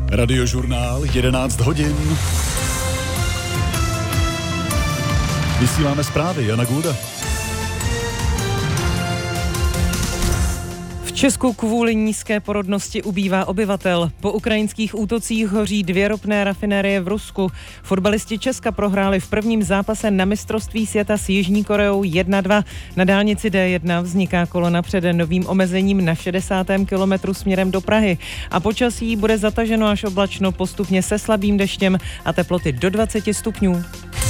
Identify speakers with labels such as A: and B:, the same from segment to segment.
A: Radiožurnál 11 hodin. Vysíláme zprávy, Jana Gulda.
B: V Česku kvůli nízké porodnosti ubývá obyvatel. Po ukrajinských útocích hoří 2 ropné rafinérie v Rusku. Fotbalisti Česka prohráli v prvním zápase na mistrovství světa s Jižní Koreou 1-2. Na dálnici D1 vzniká kolona před novým omezením na 60. kilometru směrem do Prahy. A počasí bude zataženo až oblačno, postupně se slabým deštěm a teploty do 20 stupňů.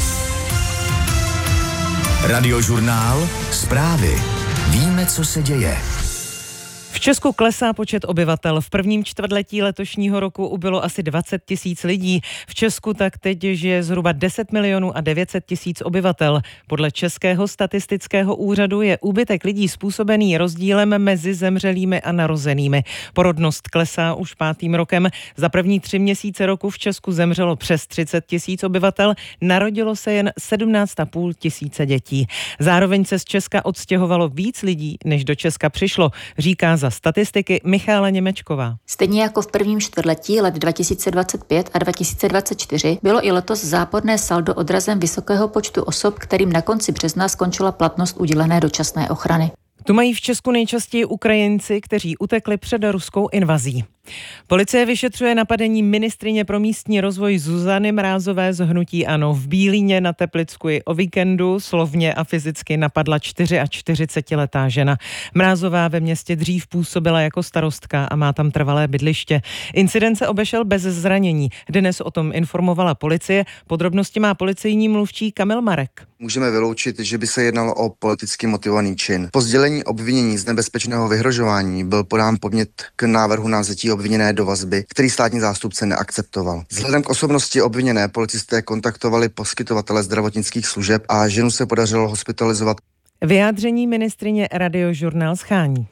C: Radiožurnál, zprávy. Víme, co se děje.
B: V Česku klesá počet obyvatel. V prvním čtvrtletí letošního roku ubylo asi 20 000 lidí. V Česku tak teď žije zhruba 10 milionů a 900 000 obyvatel. Podle Českého statistického úřadu je úbytek lidí způsobený rozdílem mezi zemřelými a narozenými. Porodnost klesá už 5. rokem. Za první 3 měsíce roku v Česku zemřelo přes 30 000 obyvatel, narodilo se jen 17 500 dětí. Zároveň se z Česka odstěhovalo víc lidí, než do Česka přišlo, říká za statistiky Michála Němečková.
D: Stejně jako v prvním čtvrtletí let 2025 a 2024 bylo i letos záporné saldo odrazem vysokého počtu osob, kterým na konci března skončila platnost udělené dočasné ochrany.
B: Tu mají v Česku nejčastěji Ukrajinci, kteří utekli před ruskou invazí. Policie vyšetřuje napadení ministryně pro místní rozvoj Zuzany Mrázové z hnutí ANO. V Bílíně na Teplicku o víkendu slovně a fyzicky napadla 44letá žena. Mrázová ve městě dřív působila jako starostka a má tam trvalé bydliště. Incident se obešel bez zranění. Dnes o tom informovala policie. Podrobnosti má policejní mluvčí Kamil Marek.
E: Můžeme vyloučit, že by se jednalo o politicky motivovaný čin. Po sdělení obvinění z nebezpečného vyhrožování byl podán podnět k návrhu na vzetí obviněné do vazby, který státní zástupce neakceptoval. Vzhledem k osobnosti obviněné policisté kontaktovali poskytovatele zdravotnických služeb a ženu se podařilo hospitalizovat.
B: Vyjádření ministryně Radiožurnál schání.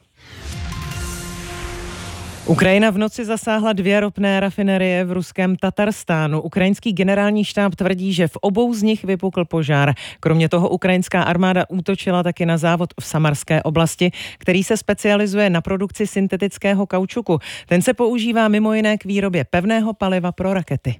B: Ukrajina v noci zasáhla 2 ropné rafinerie v ruském Tatarstánu. Ukrajinský generální štáb tvrdí, že v obou z nich vypukl požár. Kromě toho ukrajinská armáda útočila taky na závod v Samarské oblasti, který se specializuje na produkci syntetického kaučuku. Ten se používá mimo jiné k výrobě pevného paliva pro rakety.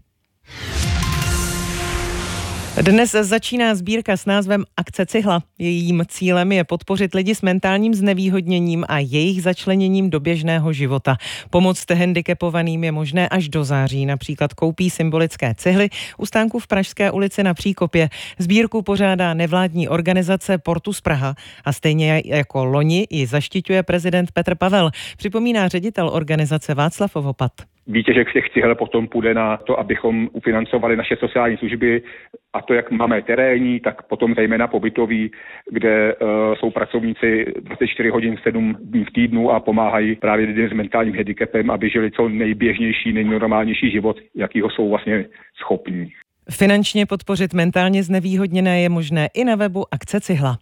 B: Dnes začíná sbírka s názvem Akce Cihla. Jejím cílem je podpořit lidi s mentálním znevýhodněním a jejich začleněním do běžného života. Pomoc handicapovaným je možné až do září. Například koupí symbolické cihly u stánku v Pražské ulici na Příkopě. Sbírku pořádá nevládní organizace Portus Praha a stejně jako loni ji zaštiťuje prezident Petr Pavel, připomíná ředitel organizace Václav Ovopat.
F: Výtěžek těch cihel potom půjde na to, abychom ufinancovali naše sociální služby, a to jak máme terénní, tak potom zejména pobytový, kde jsou pracovníci 24 hodin 7 dní v týdnu a pomáhají právě lidem s mentálním handicapem, aby žili co nejběžnější, nejnormálnější život, jakýho jsou vlastně schopní.
B: Finančně podpořit mentálně znevýhodněné je možné i na webu Akce Cihla.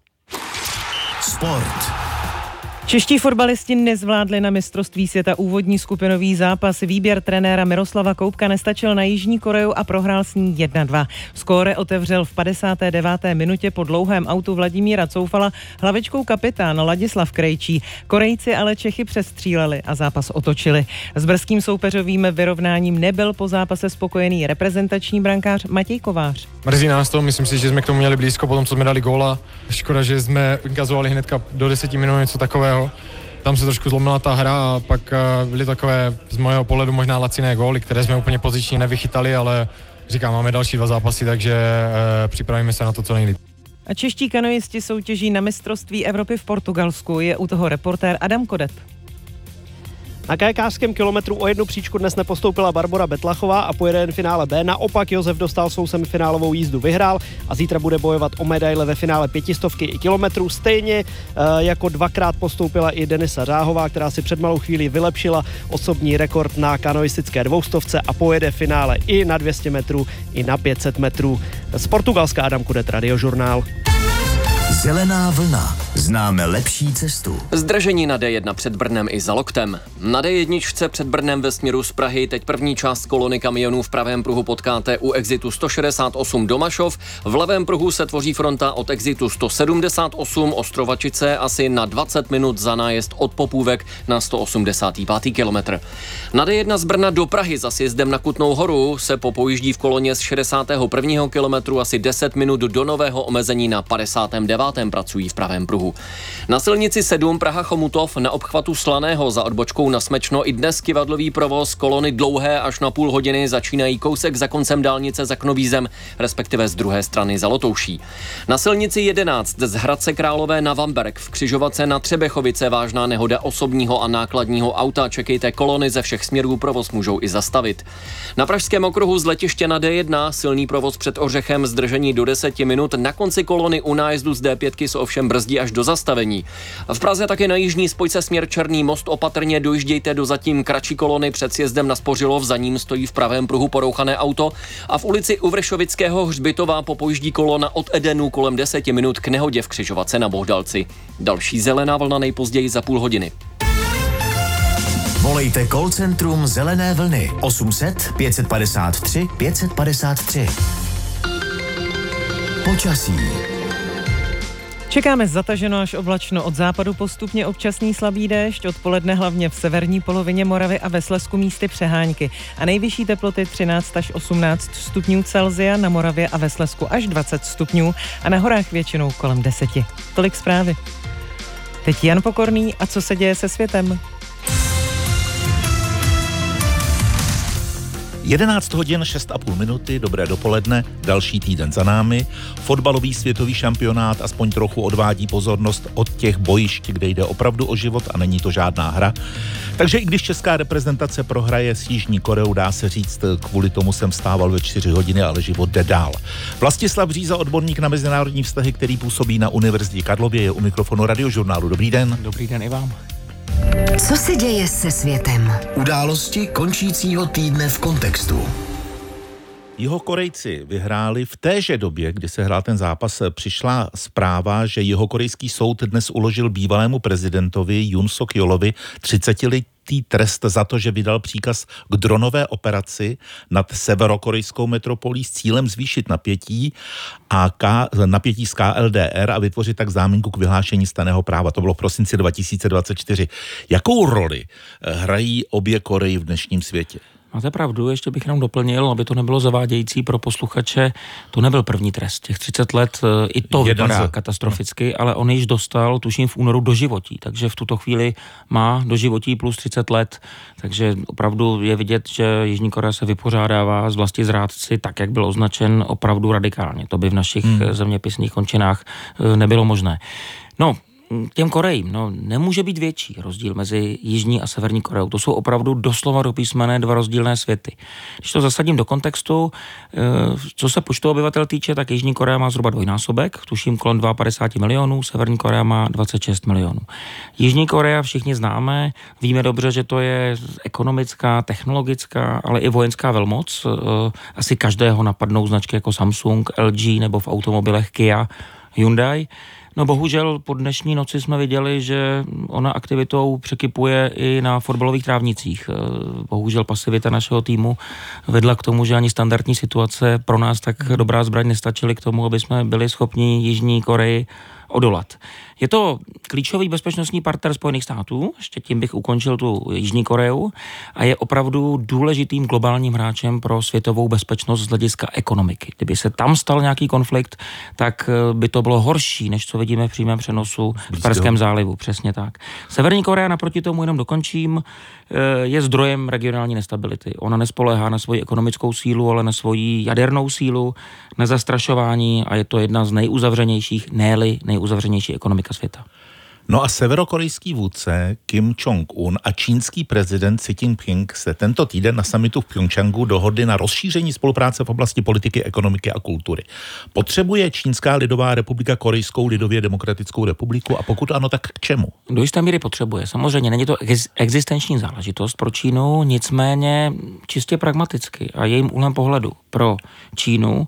C: Sport.
B: Čeští fotbalisti nezvládli na mistrovství světa úvodní skupinový zápas. Výběr trenéra Miroslava Koubka nestačil na Jižní Koreu a prohrál s ní 1-2. Skóre otevřel v 59. minutě po dlouhém autu Vladimíra Coufala hlavičkou kapitán Ladislav Krejčí. Korejci ale Čechy přestříleli a zápas otočili. S brzkým soupeřovým vyrovnáním nebyl po zápase spokojený reprezentační brankář Matěj Kovář.
G: Mrzí nás to, myslím si, že jsme k tomu měli blízko po tom, co jsme dali góla. Škoda, že jsme inkazovali hnedka do 10 minut něco takového. Tam se trošku zlomila ta hra a pak byly takové z mého pohledu možná laciné góly, které jsme úplně pozičně nevychytali, ale říkám, máme další 2 zápasy, takže připravíme se na to co nejlíp.
B: A čeští kanoisti soutěží na mistrovství Evropy v Portugalsku. Je u toho reportér Adam Kodet.
H: Na kajakářském kilometru o 1 příčku dnes nepostoupila Barbora Betlachová a pojede jen finále B. Naopak Josef Dostál svou semifinálovou jízdu vyhrál a zítra bude bojovat o medaile ve finále 500 i kilometrů. Stejně jako 2krát postoupila i Denisa Řáhová, která si před malou chvílí vylepšila osobní rekord na kanoistické 200 a pojede finále i na 200 metrů, i na 500 metrů. Z Portugalska Adam Kudet, Radiožurnál.
C: Zelená vlna. Známe lepší cestu.
I: Zdržení na D1 před Brnem i za Loktem. Na D1 před Brnem ve směru z Prahy teď první část kolony kamionů v pravém pruhu potkáte u exitu 168 Domašov. V levém pruhu se tvoří fronta od exitu 178 Ostrovačice asi na 20 minut za nájezd od Popůvek na 185. kilometr. Na D1 z Brna do Prahy za sjezdem na Kutnou Horu se popojíždí v koloně z 61. kilometru asi 10 minut do nového omezení na 59. pracují v pravém pruhu. Na silnici 7 Praha-Chomutov na obchvatu Slaného za odbočkou na Smečno i dnes kyvadlový provoz, kolony dlouhé až na půl hodiny začínají kousek za koncem dálnice za Knovízem, respektive z druhé strany za Lotouší. Na silnici 11 z Hradce Králové na Vamberk v křižovatce na Třebechovice vážná nehoda osobního a nákladního auta, čekejte kolony ze všech směrů, provoz můžou i zastavit. Na Pražském okruhu z letiště na D1 silný provoz před Ořechem, zdržení do 10 minut, na konci kolony u nájezdu z D5 se ovšem brzdí až do zastavení. V Praze taky na jižní spojce směr Černý Most opatrně dojíždějte do zatím kratší kolony před sjezdem na Spořilov, za ním stojí v pravém pruhu porouchané auto a v ulici u Vršovického hřbitova popojíždí kolona od Edenu kolem 10 minut k nehodě v křižovatce na Bohdalci. Další zelená vlna nejpozději za půl hodiny.
C: Volejte call centrum Zelené vlny 800 553 553. Počasí.
B: Čekáme zataženo až oblačno, od západu postupně občasný slabý déšť, odpoledne hlavně v severní polovině Moravy a ve Slezsku místy přehánky. A nejvyšší teploty 13 až 18 stupňů Celsia, na Moravě a ve Slezsku až 20 stupňů a na horách většinou kolem 10. Tolik zprávy. Teď Jan Pokorný a co se děje se světem?
J: 11 hodin 6,5 minuty, dobré dopoledne, další týden za námi. Fotbalový světový šampionát aspoň trochu odvádí pozornost od těch bojišť, kde jde opravdu o život a není to žádná hra. Takže i když česká reprezentace prohraje s Jižní Koreou, dá se říct, kvůli tomu jsem stával ve 4 hodiny, ale život jde dál. Vlastislav Bříza, odborník na mezinárodní vztahy, který působí na Univerzitě Karlově, je u mikrofonu Radiožurnálu. Dobrý den.
K: Dobrý den i vám.
C: Co se děje se světem? Události končícího týdne v kontextu.
J: Jihokorejci vyhráli v téže době, kdy se hrál ten zápas, přišla zpráva, že jihokorejský soud dnes uložil bývalému prezidentovi Yoon Suk-yeolovi 30letý trest za to, že vydal příkaz k dronové operaci nad severokorejskou metropolí s cílem zvýšit napětí z KLDR a vytvořit tak záminku k vyhlášení stanného práva. To bylo v prosinci 2024. Jakou roli hrají obě Koreji v dnešním světě?
K: Máte pravdu, ještě bych jenom doplnil, aby to nebylo zavádějící pro posluchače, to nebyl první trest. Těch 30 let, i to vypadá katastroficky, ale on již dostal, tuším, v únoru doživotí, takže v tuto chvíli má doživotí plus 30 let, takže opravdu je vidět, že Jižní Korea se vypořádává s vlastizrádci tak, jak byl označen, opravdu radikálně. To by v našich zeměpisných končinách nebylo možné. No, těm Korejím, nemůže být větší rozdíl mezi Jižní a Severní Koreou. To jsou opravdu doslova do písmene dva rozdílné světy. Když to zasadím do kontextu, co se počtu obyvatel týče, tak Jižní Korea má zhruba dvojnásobek, tuším kolem 52 milionů, Severní Korea má 26 milionů. Jižní Korea všichni známe, víme dobře, že to je ekonomická, technologická, ale i vojenská velmoc. Asi každého napadnou značky jako Samsung, LG nebo v automobilech Kia, Hyundai. No bohužel po dnešní noci jsme viděli, že ona aktivitou překypuje i na fotbalových trávnicích. Bohužel pasivita našeho týmu vedla k tomu, že ani standardní situace pro nás tak dobrá zbraň nestačily k tomu, aby jsme byli schopni Jižní Koreji odolat. Je to klíčový bezpečnostní partner Spojených států, ještě tím bych ukončil tu Jižní Koreu, a je opravdu důležitým globálním hráčem pro světovou bezpečnost z hlediska ekonomiky. Kdyby se tam stal nějaký konflikt, tak by to bylo horší, než co vidíme v přímém přenosu v Perském zálivu, přesně tak. Severní Korea, naproti tomu jenom dokončím, je zdrojem regionální nestability. Ona nespoléhá na svoji ekonomickou sílu, ale na svoji jadernou sílu, na zastrašování a je to jedna z nejuzavřenějších, ne-li nejuzavřenější ekonomika světa.
J: No a severokorejský vůdce Kim Jong-un a čínský prezident Xi Jinping se tento týden na summitu v Pchjongjangu dohodli na rozšíření spolupráce v oblasti politiky, ekonomiky a kultury. Potřebuje Čínská lidová republika Korejskou lidově demokratickou republiku a pokud ano, tak k čemu?
K: Do jisté míry potřebuje. Samozřejmě není to existenční záležitost pro Čínu, nicméně čistě pragmaticky a jejím úhlem pohledu pro Čínu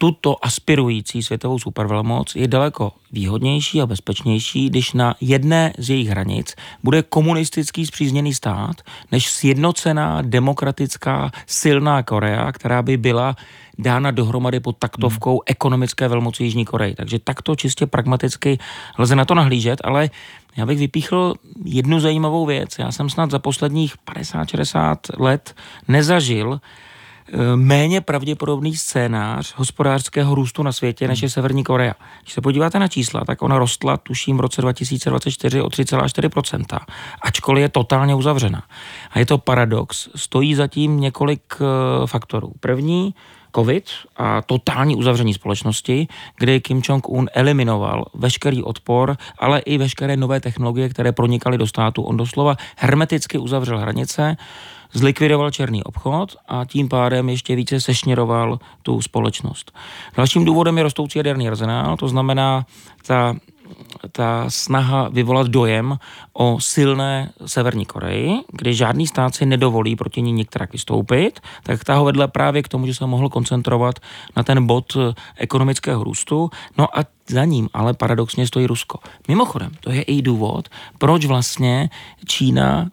K: tuto aspirující světovou supervelmoc je daleko výhodnější a bezpečnější, když na jedné z jejich hranic bude komunistický spřízněný stát, než sjednocená, demokratická, silná Korea, která by byla dána dohromady pod taktovkou ekonomické velmoci Jižní Koreji. Takže takto čistě pragmaticky lze na to nahlížet, ale já bych vypíchl jednu zajímavou věc. Já jsem snad za posledních 50-60 let nezažil méně pravděpodobný scénář hospodářského růstu na světě, než je Severní Korea. Když se podíváte na čísla, tak ona rostla, tuším, v roce 2024 o 3,4%, ačkoliv je totálně uzavřena. A je to paradox, stojí zatím několik faktorů. První, COVID a totální uzavření společnosti, kdy Kim Jong-un eliminoval veškerý odpor, ale i veškeré nové technologie, které pronikaly do státu. On doslova hermeticky uzavřel hranice, zlikvidoval černý obchod a tím pádem ještě více sešněroval tu společnost. Dalším důvodem je rostoucí jaderný arzenál, to znamená ta snaha vyvolat dojem o silné Severní Koreji, kdy žádný stát si nedovolí proti ní některak vystoupit, tak ta ho vedla právě k tomu, že se mohl koncentrovat na ten bod ekonomického růstu. No a za ním ale paradoxně stojí Rusko. Mimochodem, to je i důvod, proč vlastně Čína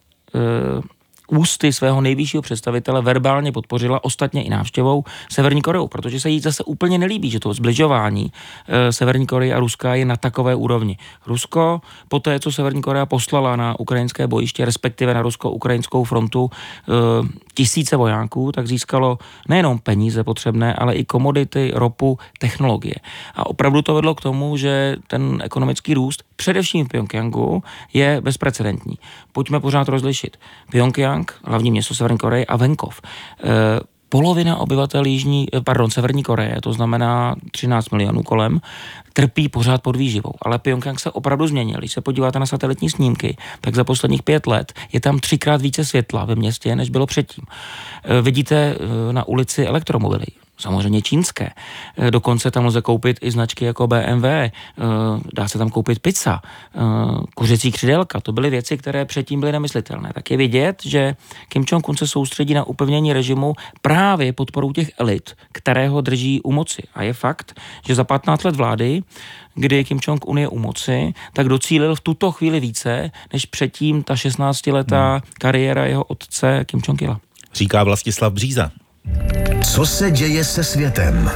K: ústy svého nejvyššího představitele verbálně podpořila, ostatně i návštěvou Severní Koreu, protože se jí zase úplně nelíbí, že to zbližování Severní Koreje a Ruska je na takové úrovni. Rusko, poté co Severní Korea poslala na ukrajinské bojiště, respektive na rusko-ukrajinskou frontu tisíce vojáků, tak získalo nejenom peníze potřebné, ale i komodity, ropu, technologie. A opravdu to vedlo k tomu, že ten ekonomický růst především v Pyongyangu je bezprecedentní. Pojďme pořád rozlišit. Pyongyang, hlavní město Severní Koreje, a venkov. Polovina obyvatel Severní Koreje, to znamená 13 milionů kolem, trpí pořád pod výživou. Ale Pyongyang se opravdu změnil. Když se podíváte na satelitní snímky, tak za posledních 5 let je tam 3krát více světla ve městě, než bylo předtím. Vidíte na ulici elektromobily. Samozřejmě čínské. Dokonce tam lze koupit i značky jako BMW, dá se tam koupit pizza, kuřecí křidélka. To byly věci, které předtím byly nemyslitelné. Tak je vidět, že Kim Jong-un se soustředí na upevnění režimu právě podporou těch elit, které ho drží u moci. A je fakt, že za 15 let vlády, kdy Kim Jong-un je u moci, tak docílil v tuto chvíli více, než předtím ta 16letá kariéra jeho otce Kim Jong-ila.
J: Říká Vlastislav Bříza.
C: Co se děje se světem?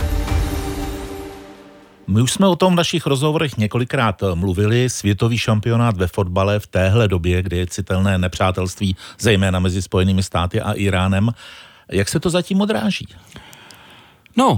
J: My už jsme o tom v našich rozhovorech několikrát mluvili. Světový šampionát ve fotbale v téhle době, kdy je citelné nepřátelství, zejména mezi Spojenými státy a Iránem. Jak se to zatím odráží?
K: No,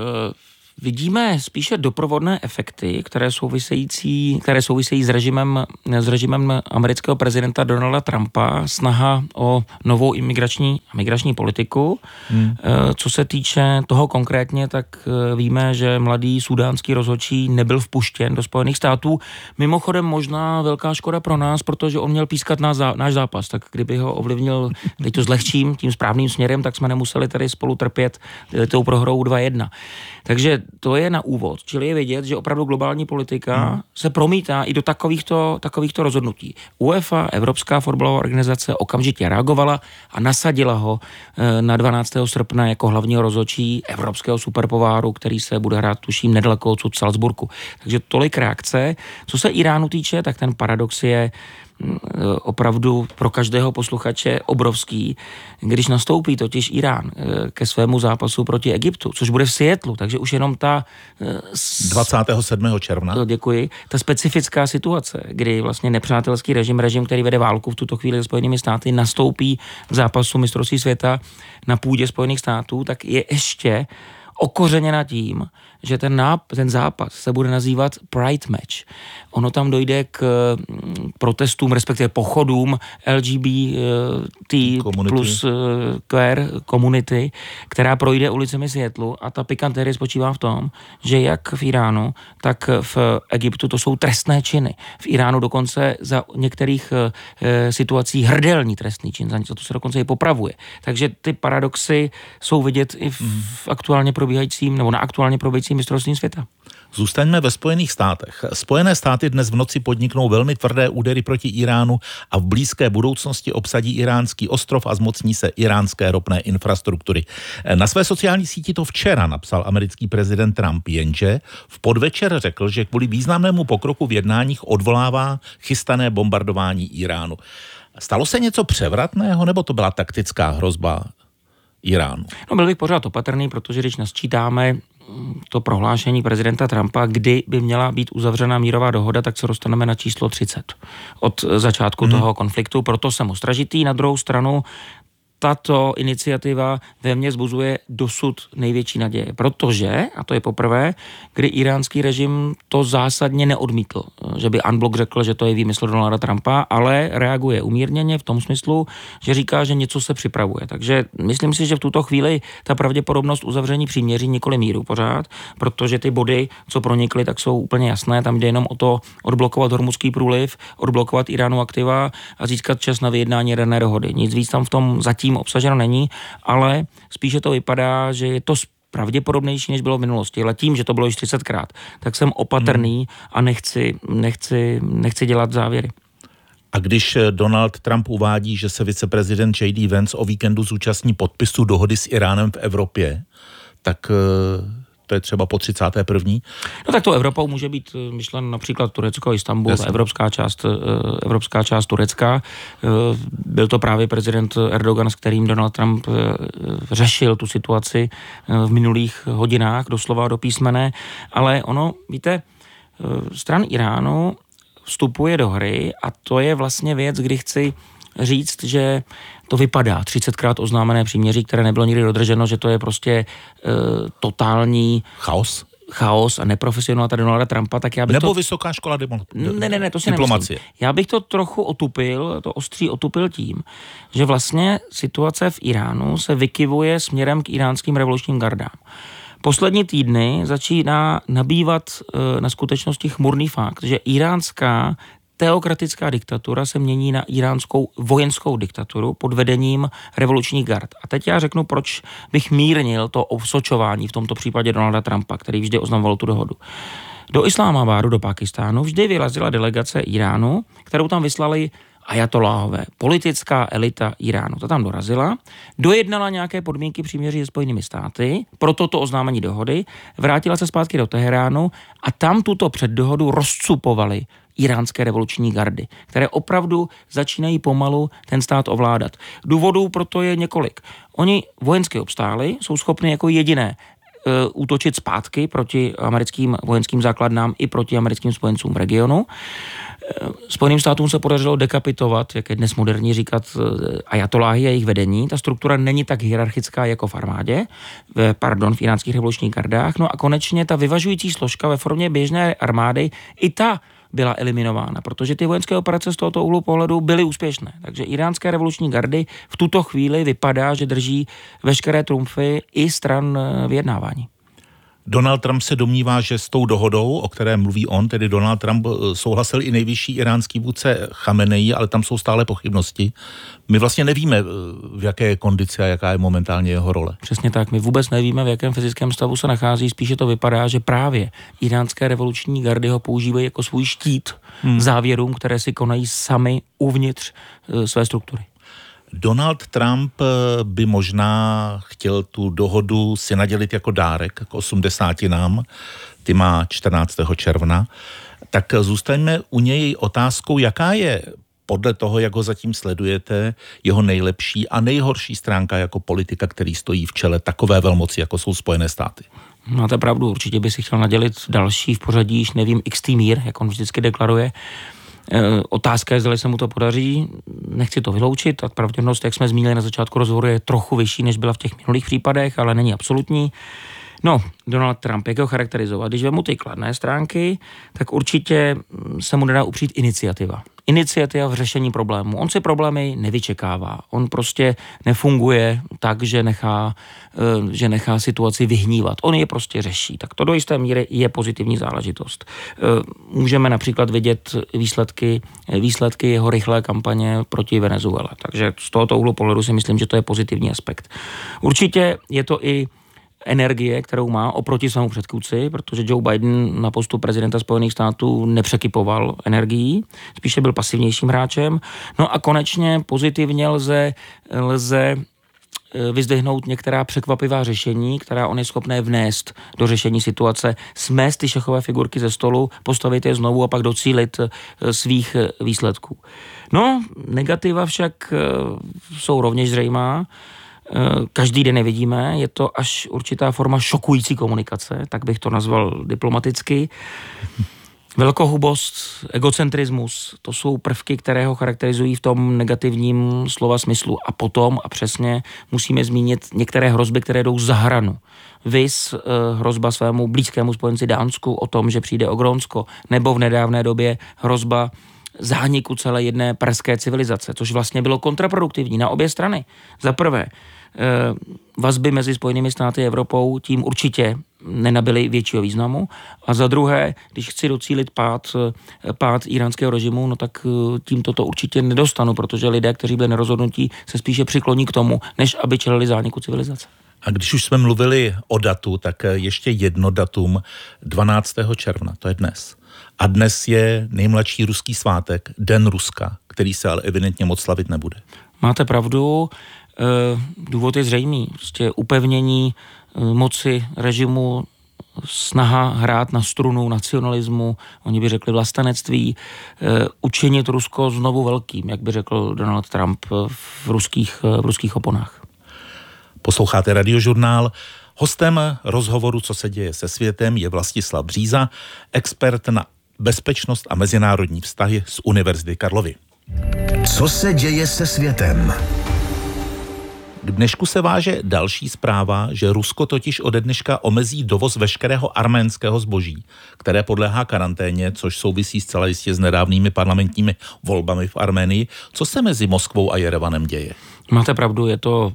K: vidíme spíše doprovodné efekty, které souvisejí s režimem amerického prezidenta Donalda Trumpa, snaha o novou migrační politiku. Co se týče toho konkrétně, tak víme, že mladý sudánský rozhodčí nebyl vpuštěn do Spojených států. Mimochodem možná velká škoda pro nás, protože on měl pískat náš zápas, tak kdyby ho ovlivnil, teď to zlehčím, tím správným směrem, tak jsme nemuseli tady spolu trpět tou prohrou 2-1. Takže to je na úvod, čili je vidět, že opravdu globální politika se promítá i do takovýchto rozhodnutí. UEFA, Evropská fotbalová organizace, okamžitě reagovala a nasadila ho na 12. srpna jako hlavního rozhodčí Evropského superpováru, který se bude hrát, tuším, nedaleko odsud v Salzburgu. Takže tolik reakce. Co se Iránu týče, tak ten paradox je opravdu pro každého posluchače obrovský, když nastoupí totiž Irán ke svému zápasu proti Egyptu, což bude v Seattlu, takže už jenom ta
J: 27. června.
K: Děkuji. Ta specifická situace, kdy vlastně nepřátelský režim, který vede válku v tuto chvíli se Spojenými státy, nastoupí v zápasu mistrovství světa na půdě Spojených států, tak je ještě okořeněna tím, že ten zápas se bude nazývat Pride Match. Ono tam dojde k protestům, respektive pochodům LGBT plus queer komunity, která projde ulicemi Seattlu, a ta pikantérie spočívá v tom, že jak v Iránu, tak v Egyptu to jsou trestné činy. V Iránu dokonce za některých situací hrdelní trestný čin, za to se dokonce i popravuje. Takže ty paradoxy jsou vidět i v aktuálně probíhajícím, nebo na aktuálně probíhajícím mistrovství světa.
J: Zůstaňme ve Spojených státech. Spojené státy dnes v noci podniknou velmi tvrdé údery proti Iránu a v blízké budoucnosti obsadí iránský ostrov a zmocní se iránské ropné infrastruktury. Na své sociální síti to včera napsal americký prezident Trump, jenže v podvečer řekl, že kvůli významnému pokroku v jednáních odvolává chystané bombardování Iránu. Stalo se něco převratného, nebo to byla taktická hrozba Iránu?
K: No, byl bych pořád opatrný, protože když nasčítáme to prohlášení prezidenta Trumpa, kdy by měla být uzavřena mírová dohoda, tak se dostaneme na číslo 30 od začátku toho konfliktu, proto jsem ostražitý. Na druhou stranu tato iniciativa ve mně vzbuzuje dosud největší naděje, protože, a to je poprvé, kdy iránský režim to zásadně neodmítl, že by unblock řekl, že to je výmysl Donalda Trumpa, ale reaguje umírněně v tom smyslu, že říká, že něco se připravuje. Takže myslím si, že v tuto chvíli ta pravděpodobnost uzavření příměří, nikoli míru pořád, protože ty body, co pronikly, tak jsou úplně jasné, tam jde jenom o to odblokovat Hormuzský průliv, odblokovat Iránu aktiva a získat čas na vyjednání jaderné dohody. Nic víc tam v tom zatím obsaženo není, ale spíše to vypadá, že je to pravděpodobnější, než bylo v minulosti. Ale tím, že to bylo již 30krát, tak jsem opatrný a nechci dělat závěry.
J: A když Donald Trump uvádí, že se viceprezident J.D. Vance o víkendu zúčastní podpisu dohody s Iránem v Evropě, tak to je třeba po 31.
K: No tak to Evropou může být myšlen například Turecko, Istanbul, evropská část Turecka. Byl to právě prezident Erdogan, s kterým Donald Trump řešil tu situaci v minulých hodinách, doslova do písmene, ale ono, víte, stran Iránu vstupuje do hry a to je vlastně věc, kdy chci říct, že to vypadá 30krát oznámené příměří, které nebylo nikdy dodrženo, že to je prostě totální chaos a neprofesionalita Donalda Trumpa, tak já bych
J: nebo vysoká škola
K: ne, to si diplomacie. Nemyslím. Já bych to trochu otupil, to ostří otupil tím, že vlastně situace v Iránu se vykyvuje směrem k iránským revolučním gardám. Poslední týdny začíná nabývat na skutečnosti chmurný fakt, že iránská teokratická diktatura se mění na iránskou vojenskou diktaturu pod vedením revolučních gard. A teď já řeknu, proč bych mírnil to osočování v tomto případě Donalda Trumpa, který vždy oznamoval tu dohodu. Do Islámabádu, do Pákistánu, vždy vyrazila delegace Iránu, kterou tam vyslali ajatoláhové, politická elita Iránu. Ta tam dorazila, dojednala nějaké podmínky příměří se Spojenými státy, pro toto oznámení dohody, vrátila se zpátky do Teheránu a tam tuto předdohodu rozcupovali iránské revoluční gardy, které opravdu začínají pomalu ten stát ovládat. Důvodů proto je několik. Oni vojensky obstáli, jsou schopni jako jediné útočit zpátky proti americkým vojenským základnám i proti americkým spojencům v regionu. Spojeným státům se podařilo dekapitovat, jak je dnes moderní říkat, ajatoláhy a jejich vedení. Ta struktura není tak hierarchická jako v armádě, v iránských revolučních gardách. No a konečně ta vyvažující složka ve formě běžné armády, i ta byla eliminována, protože ty vojenské operace z tohoto úhlu pohledu byly úspěšné. Takže iránské revoluční gardy v tuto chvíli vypadá, že drží veškeré trumfy i stran vyjednávání.
J: Donald Trump se domnívá, že s tou dohodou, o které mluví on, tedy Donald Trump, souhlasil i nejvyšší iránský vůdce Chamenei, ale tam jsou stále pochybnosti. My vlastně nevíme, v jaké kondici a jaká je momentálně jeho role.
K: Přesně tak, my vůbec nevíme, v jakém fyzickém stavu se nachází, spíše to vypadá, že právě iránské revoluční gardy ho používají jako svůj štít závěrům, které si konají sami uvnitř své struktury.
J: Donald Trump by možná chtěl tu dohodu si nadělit jako dárek k 80. Ty má 14. června. Tak zůstaňme u něj otázkou, jaká je podle toho, jak ho zatím sledujete, jeho nejlepší a nejhorší stránka jako politika, který stojí v čele takové velmoci, jako jsou Spojené státy.
K: Máte pravdu, určitě by si chtěl nadělit další v pořadí, již nevím, xtý mír, jak on vždycky deklaruje. Otázka je, zda se mu to podaří, nechci to vyloučit a pravděpodobnost, jak jsme zmínili na začátku rozhovoru, je trochu vyšší, než byla v těch minulých případech, ale není absolutní. No, Donald Trump, jak ho charakterizovat? Když vemu ty kladné stránky, tak určitě se mu nedá upřít iniciativa. Iniciativa v řešení problému. On si problémy nevyčekává. On prostě nefunguje tak, že nechá situaci vyhnívat. On je prostě řeší. Tak to do jisté míry je pozitivní záležitost. Můžeme například vidět výsledky jeho rychlé kampaně proti Venezuele. Takže z tohoto úhlu pohledu si myslím, že to je pozitivní aspekt. Určitě je to i energie, kterou má oproti svému předchůdci, protože Joe Biden na postu prezidenta Spojených států nepřekypoval energií, spíše byl pasivnějším hráčem. No a konečně pozitivně lze vyzdvihnout některá překvapivá řešení, která on je schopné vnést do řešení situace, smést ty šachové figurky ze stolu, postavit je znovu a pak docílit svých výsledků. No, negativa však jsou rovněž zřejmá. Každý den nevidíme, je to až určitá forma šokující komunikace, tak bych to nazval diplomaticky. Velkohubost, egocentrismus, to jsou prvky, které ho charakterizují v tom negativním slova smyslu. A potom, a přesně, musíme zmínit některé hrozby, které jdou za hranu. Viz hrozba svému blízkému spojenci Dánsku o tom, že přijde o Grónsko, nebo v nedávné době hrozba zániku celé jedné perské civilizace, což vlastně bylo kontraproduktivní na obě strany. Za prvé, vazby mezi Spojenými státy a Evropou tím určitě nenabyly většího významu. A za druhé, když chci docílit pád iránského režimu, no tak tímto to určitě nedostanu, protože lidé, kteří byli nerozhodnutí, se spíše přikloní k tomu, než aby čelili zániku civilizace.
J: A když už jsme mluvili o datu, tak ještě jedno datum, 12. června, to je dnes. A dnes je nejmladší ruský svátek, Den Ruska, který se ale evidentně moc slavit nebude.
K: Máte pravdu, důvod je zřejmý. Prostě upevnění moci režimu, snaha hrát na strunu nacionalismu, oni by řekli vlastenectví, učinit Rusko znovu velkým, jak by řekl Donald Trump v ruských oponách.
J: Posloucháte Radiožurnál. Hostem rozhovoru Co se děje se světem je Vlastislav Bříza, expert na bezpečnost a mezinárodní vztahy z Univerzity Karlovy.
C: Co se děje se světem?
J: K dnešku se váže další zpráva, že Rusko totiž ode dneška omezí dovoz veškerého arménského zboží, které podléhá karanténě, což souvisí zcela jistě s nedávnými parlamentními volbami v Arménii. Co se mezi Moskvou a Jerevanem děje?
K: Máte pravdu, je to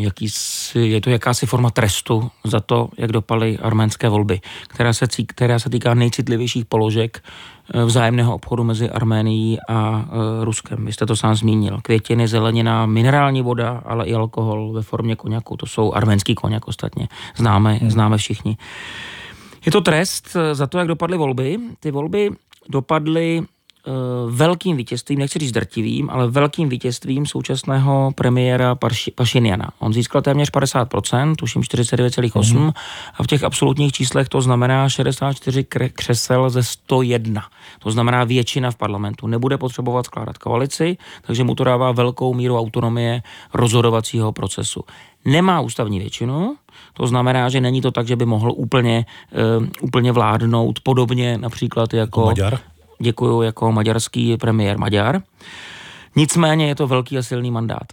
K: jakási forma trestu za to, jak dopadly arménské volby, která se týká nejcitlivějších položek vzájemného obchodu mezi Arménií a Ruskem. Vy jste to sám zmínil. Květiny, zelenina, minerální voda, ale i alkohol ve formě koněku. To jsou arménský koněk ostatně. Známe všichni. Je to trest za to, jak dopadly volby. Ty volby dopadly velkým vítězstvím, nechci říct drtivým, ale velkým vítězstvím současného premiéra Pašinjana. On získal téměř 50%, tuším 49,8% a v těch absolutních číslech to znamená 64 křesel ze 101. To znamená většina v parlamentu. Nebude potřebovat skládat koalici, takže mu to dává velkou míru autonomie rozhodovacího procesu. Nemá ústavní většinu, to znamená, že není to tak, že by mohl úplně vládnout podobně například jako
J: Maďar.
K: Děkuju, jako maďarský premiér Maďar. Nicméně je to velký a silný mandát.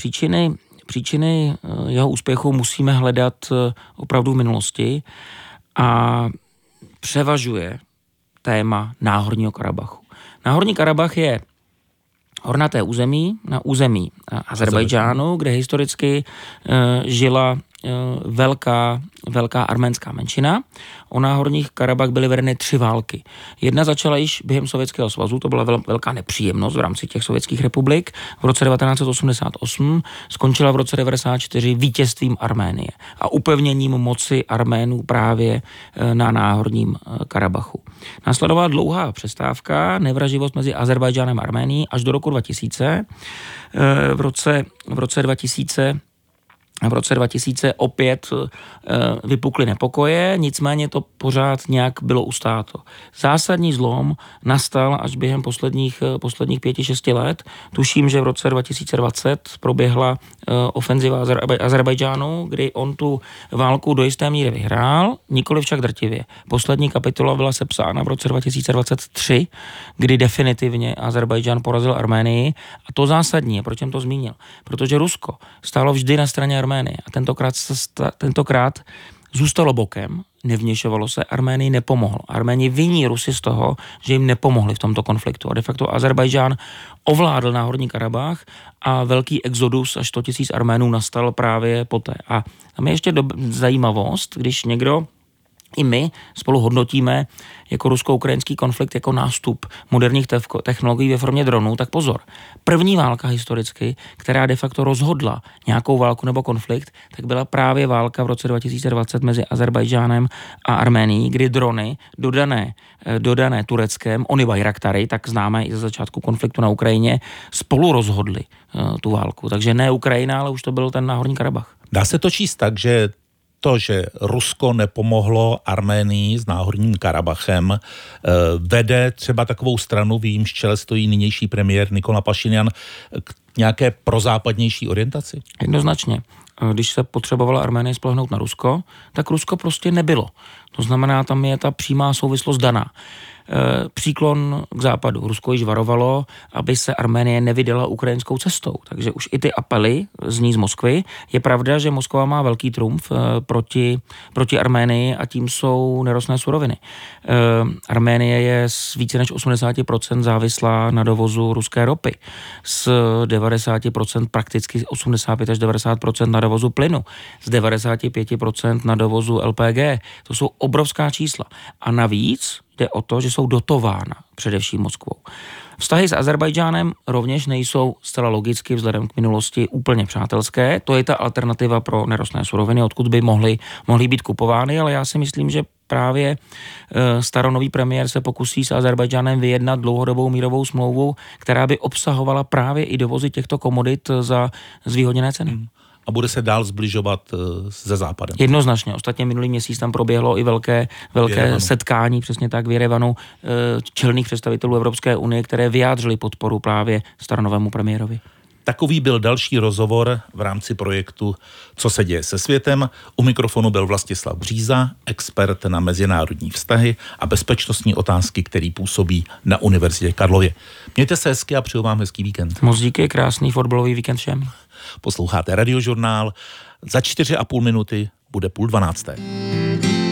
K: Příčiny jeho úspěchu musíme hledat opravdu v minulosti a převažuje téma Náhorního Karabachu. Náhorní Karabach je hornaté území na území Azerbajdžánu, kde historicky žila velká arménská menšina. O Náhorních Karabach byly vedeny 3 války. Jedna začala již během Sovětského svazu, to byla velká nepříjemnost v rámci těch sovětských republik. V roce 1988 skončila v roce 1994 vítězstvím Arménie a upevněním moci Arménů právě na Náhorním Karabachu. Následovala dlouhá přestávka, nevraživost mezi Azerbajdžánem a Arménií až do roku 2000. V roce 2000 opět vypukly nepokoje, nicméně to pořád nějak bylo ustáto. Zásadní zlom nastal až během posledních 5-6 let. Tuším, že v roce 2020 proběhla ofenziva Azerbajdžánu, kdy on tu válku do jisté míry vyhrál, nikoli však drtivě. Poslední kapitola byla sepsána v roce 2023, kdy definitivně Azerbajdžán porazil Arménii. A to zásadní, proč jsem to zmínil? Protože Rusko stálo vždy na straně Arménie a tentokrát zůstalo bokem, nevměšovalo se, Arménii nepomohlo. Arméni viní Rusy z toho, že jim nepomohli v tomto konfliktu. A de facto Azerbajdžán ovládl Náhorní Karabach a velký exodus až 100 000 Arménů nastal právě poté. A tam je ještě zajímavost, když někdo I my spolu hodnotíme jako rusko-ukrajinský konflikt jako nástup moderních technologií ve formě dronů, tak pozor. První válka historicky, která de facto rozhodla nějakou válku nebo konflikt, tak byla právě válka v roce 2020 mezi Azerbajdžánem a Arménií, kdy drony dodané Tureckem, ony Bayraktary, tak známe i ze začátku konfliktu na Ukrajině, spolu rozhodly tu válku. Takže ne Ukrajina, ale už to byl ten Náhorní Karabach.
J: Dá se to číst tak, že to, že Rusko nepomohlo Arménii s Náhorním Karabachem, vede třeba takovou stranu, v jejímž čele stojí nynější premiér Nikola Pašinjan, k nějaké prozápadnější orientaci?
K: Jednoznačně. Když se potřebovala Arménie spolehnout na Rusko, tak Rusko prostě nebylo. To znamená, tam je ta přímá souvislost daná. Příklon k západu. Rusko již varovalo, aby se Arménie nevydala ukrajinskou cestou. Takže už i ty apely zní z Moskvy. Je pravda, že Moskva má velký trumf proti Arménii a tím jsou nerostné suroviny. Arménie je z více než 80% závislá na dovozu ruské ropy. Z 90% prakticky 85 až 90% na dovozu plynu. Z 95% na dovozu LPG. To jsou obrovská čísla. A navíc jde o to, že jsou dotována především Moskvou. Vztahy s Azerbajdžánem rovněž nejsou zcela logicky vzhledem k minulosti úplně přátelské. To je ta alternativa pro nerostné suroviny, odkud by mohly být kupovány, ale já si myslím, že právě staronový premiér se pokusí s Azerbajdžánem vyjednat dlouhodobou mírovou smlouvu, která by obsahovala právě i dovozy těchto komodit za zvýhodněné ceny.
J: A bude se dál zbližovat se Západem.
K: Jednoznačně. Ostatně minulý měsíc tam proběhlo i velké setkání, přesně tak, v Jerevanu, čelných představitelů Evropské unie, které vyjádřili podporu právě staronovému premiérovi.
J: Takový byl další rozhovor v rámci projektu Co se děje se světem. U mikrofonu byl Vlastislav Bříza, expert na mezinárodní vztahy a bezpečnostní otázky, který působí na Univerzitě Karlově. Mějte se hezky a přeju vám hezký víkend.
K: Moc díky, krásný fotbalový víkend všem.
J: Posloucháte Radiožurnál. Za 4,5 minuty bude 11:30.